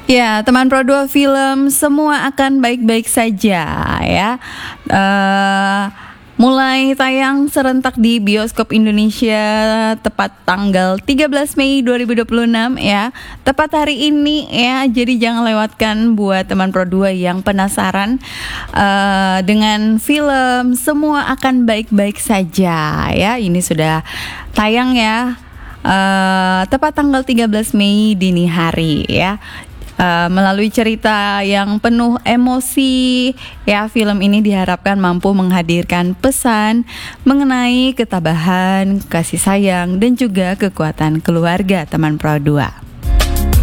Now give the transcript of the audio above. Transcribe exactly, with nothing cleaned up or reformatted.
Ya, teman Pro dua Film, semua akan baik-baik saja ya. Uh, mulai tayang serentak di bioskop Indonesia tepat tanggal tiga belas Mei dua ribu dua puluh enam ya. Tepat hari ini ya. Jadi jangan lewatkan buat teman Pro dua yang penasaran uh, dengan film Semua Akan Baik-Baik Saja ya. Ini sudah tayang ya. Uh, tepat tanggal tiga belas Mei dini hari ya. Uh, melalui cerita yang penuh emosi ya, film ini diharapkan mampu menghadirkan pesan mengenai ketabahan, kasih sayang dan juga kekuatan keluarga teman Pro dua.